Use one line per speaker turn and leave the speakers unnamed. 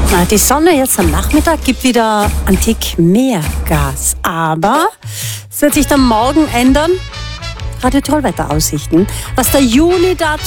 Die Sonne jetzt am Nachmittag gibt wieder ein Tick mehr Gas. Aber es wird sich dann morgen ändern. Radio Tollwetteraussichten. Was der Juni da